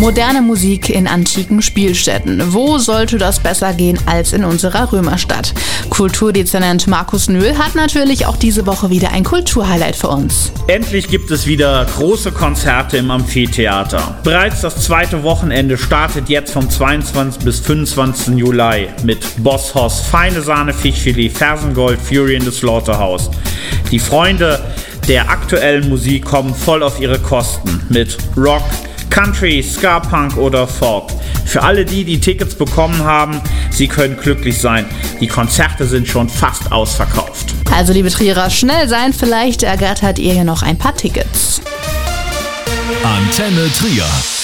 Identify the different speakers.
Speaker 1: Moderne Musik in antiken Spielstätten. Wo sollte das besser gehen als in unserer Römerstadt? Kulturdezernent Markus Nöhl hat natürlich auch diese Woche wieder ein Kulturhighlight für uns.
Speaker 2: Endlich gibt es wieder große Konzerte im Amphitheater. Bereits das zweite Wochenende startet jetzt vom 22. bis 25. Juli mit Boss Hoss, Feine Sahne Fischfilet, Fersengold, Fury in the Slaughterhouse. Die Freunde der aktuellen Musik kommen voll auf ihre Kosten mit Rock, Country, Ska-Punk oder Folk. Für alle die Tickets bekommen haben, sie können glücklich sein. Die Konzerte sind schon fast ausverkauft.
Speaker 1: Also liebe Trierer, schnell sein, vielleicht ergattert ihr ja noch ein paar Tickets.
Speaker 3: Antenne Trier.